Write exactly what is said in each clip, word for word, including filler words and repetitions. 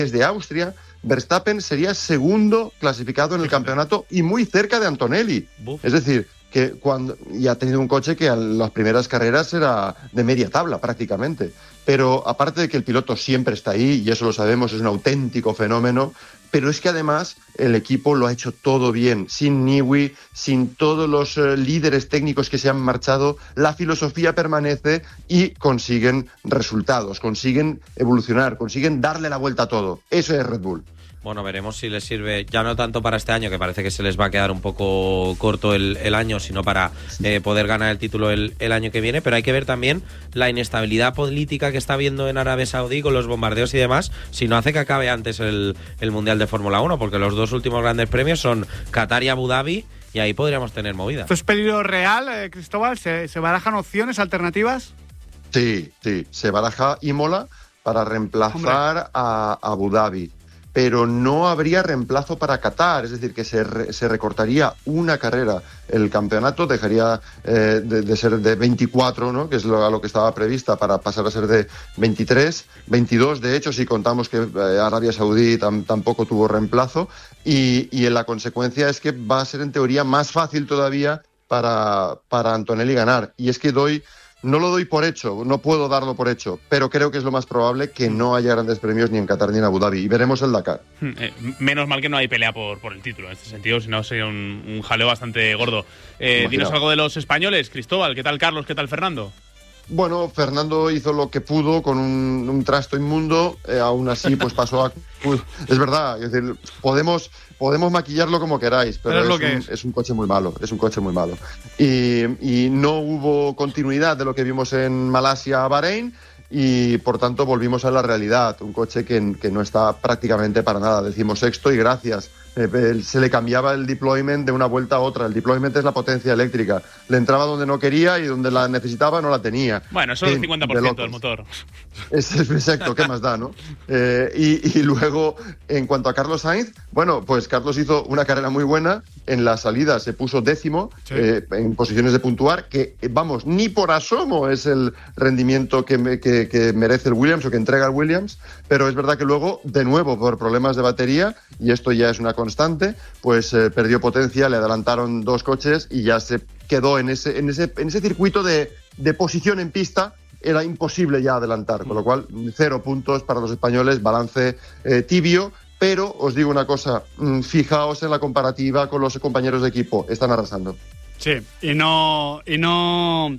de Austria, Verstappen sería segundo clasificado en el campeonato y muy cerca de Antonelli. Buf. Es decir, que cuando y ha tenido un coche que en las primeras carreras era de media tabla prácticamente. Pero aparte de que el piloto siempre está ahí, y eso lo sabemos, es un auténtico fenómeno, pero es que además el equipo lo ha hecho todo bien, sin Newey, sin todos los eh, líderes técnicos que se han marchado, la filosofía permanece y consiguen resultados, consiguen evolucionar, consiguen darle la vuelta a todo. Eso es Red Bull. Bueno, veremos si les sirve, ya no tanto para este año, que parece que se les va a quedar un poco corto el, el año, sino para eh, poder ganar el título el, el año que viene, pero hay que ver también la inestabilidad política que está habiendo en Arabia Saudí con los bombardeos y demás, si no hace que acabe antes el, el Mundial de Fórmula uno, porque los dos últimos grandes premios son Qatar y Abu Dhabi, y ahí podríamos tener movida. ¿Esto es peligro real, eh, Cristóbal? ¿Se, ¿Se barajan opciones, alternativas? Sí, sí, se baraja Imola para reemplazar a Abu Dhabi. Pero no habría reemplazo para Qatar, es decir, que se, re, se recortaría una carrera el campeonato, dejaría eh, de, de ser de veinticuatro, ¿no?, que es lo, a lo que estaba prevista, para pasar a ser de veintitrés, veintidós, de hecho, si contamos que eh, Arabia Saudí tam, tampoco tuvo reemplazo, y, y en la consecuencia es que va a ser en teoría más fácil todavía para, para Antonelli ganar, y es que doy... No lo doy por hecho, no puedo darlo por hecho, pero creo que es lo más probable que no haya grandes premios ni en Qatar ni en Abu Dhabi. Y veremos el Dakar. Eh, menos mal que no hay pelea por, por el título en este sentido, si no sería un, un jaleo bastante gordo. Eh, dinos algo de los españoles, Cristóbal. ¿Qué tal Carlos? ¿Qué tal Fernando? Bueno, Fernando hizo lo que pudo con un, un trasto inmundo, eh, aún así pues pasó a... Es verdad, es decir, podemos, podemos maquillarlo como queráis, pero, pero es, lo que es. Un, es un coche muy malo, es un coche muy malo. Y, y no hubo continuidad de lo que vimos en Malasia a Bahrein, y por tanto volvimos a la realidad, un coche que, que no está prácticamente para nada, decimosexto, y gracias. Eh, se le cambiaba el deployment de una vuelta a otra. El deployment es la potencia eléctrica. Le entraba donde no quería y donde la necesitaba no la tenía. Bueno, solo el cincuenta por ciento del motor. Es, es exacto, ¿qué más da, no? Eh, y, y luego, en cuanto a Carlos Sainz, bueno, pues Carlos hizo una carrera muy buena. En la salida se puso décimo, sí. eh, en posiciones de puntuar, que, vamos, ni por asomo es el rendimiento que, me, que, que merece el Williams o que entrega el Williams, pero es verdad que luego, de nuevo, por problemas de batería, y esto ya es una constante, pues eh, perdió potencia, le adelantaron dos coches y ya se quedó en ese, en ese, en ese circuito de, de posición en pista. Era imposible ya adelantar, con lo cual cero puntos para los españoles, balance eh, tibio, pero os digo una cosa, mmm, fijaos en la comparativa con los compañeros de equipo, están arrasando. Sí, y no, y no...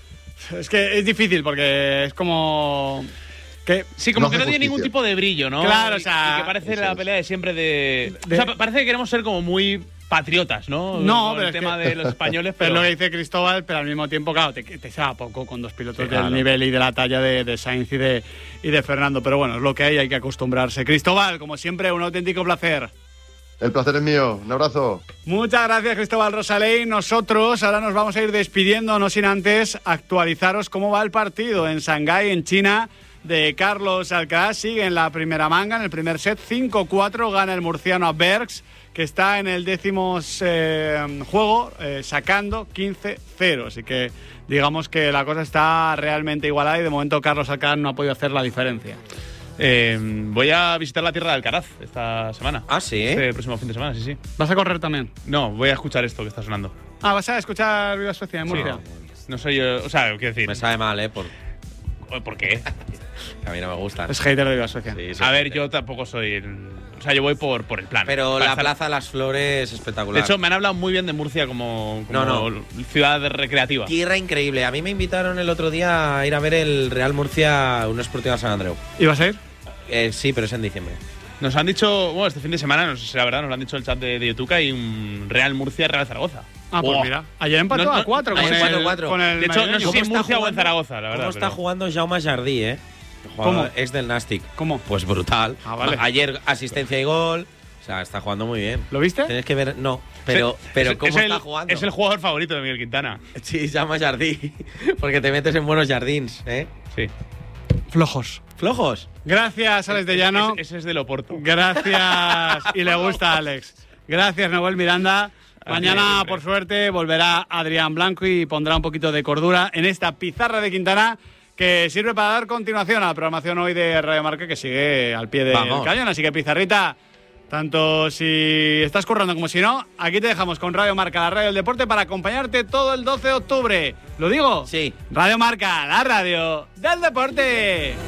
Es que es difícil porque es como... Que, sí, como no que no tiene ningún tipo de brillo, ¿no? Claro, y, o sea... Y que parece la pelea de siempre de... de... O sea, parece que queremos ser como muy patriotas, ¿no? No, con pero el es tema que... de los españoles, pero... Es lo que dice Cristóbal, pero al mismo tiempo, claro, te, te sabe poco con dos pilotos sí, del claro. nivel y de la talla de, de Sainz y de, y de Fernando. Pero bueno, es lo que hay, hay que acostumbrarse. Cristóbal, como siempre, un auténtico placer. El placer es mío. Un abrazo. Muchas gracias, Cristóbal Rosaley. Nosotros ahora nos vamos a ir despidiendo, no sin antes actualizaros cómo va el partido en Shanghái, en China, de Carlos Alcaraz. Sigue en la primera manga, en el primer set, cinco cuatro, gana el murciano a Bergs, que está en el décimo eh, juego, eh, sacando quince cero. Así que digamos que la cosa está realmente igualada y de momento Carlos Alcaraz no ha podido hacer la diferencia. Eh, voy a visitar la tierra de Alcaraz esta semana. Ah, ¿sí? Este próximo fin de semana, sí, sí. ¿Vas a correr también? No, voy a escuchar esto que está sonando. Ah, ¿vas a escuchar Viva Suecia en Murcia? Sí. No soy yo, o sea, quiero decir... Me sabe mal, ¿eh? Por... ¿Por qué? Que a mí no me gustan. Es hater de Viva Suecia. Sí, a ver, yo tampoco soy... El... O sea, yo voy por, por el plan. Pero la Plaza de las Flores es espectacular. De hecho, me han hablado muy bien de Murcia como, como no, no. ciudad recreativa. Tierra increíble. A mí me invitaron el otro día a ir a ver el Real Murcia, una Esportiva San Andreu. ¿Ibas a ir? Eh, sí, pero es en diciembre. Nos han dicho, bueno, este fin de semana, no sé si la verdad, nos lo han dicho en el chat de, de YouTube, hay un Real Murcia-Real Zaragoza. Ah, pues oh. mira. Ayer empató no, no, a cuatro con, el, cuatro, cuatro. con el... De hecho, no sé si en Murcia jugando, o en Zaragoza, la verdad. ¿Cómo pero... está jugando Jaume Jardí, eh? ¿Cómo? Es del Nàstic. ¿Cómo? Pues brutal. Ah, vale. Ayer asistencia y gol. O sea, está jugando muy bien. ¿Lo viste? Tienes que ver... No, pero, sí, pero es, ¿cómo es está el, jugando? Es el jugador favorito de Miguel Quintana. Sí, Jaume Jardí. Porque te metes en buenos jardins, ¿eh? Sí. Flojos. ¿Flojos? Gracias, Alex de Llano. Ese, ese es del Oporto. Gracias. Y le gusta a Alex. Gracias, Noel Miranda. Mañana, por suerte, volverá Adrián Blanco y pondrá un poquito de cordura en esta pizarra de Quintana que sirve para dar continuación a la programación hoy de Radio Marca, que sigue al pie del Vamos. cañón. Así que, Pizarrita, tanto si estás currando como si no, aquí te dejamos con Radio Marca, la radio del deporte, para acompañarte todo el doce de octubre. ¿Lo digo? Sí. Radio Marca, la radio del deporte.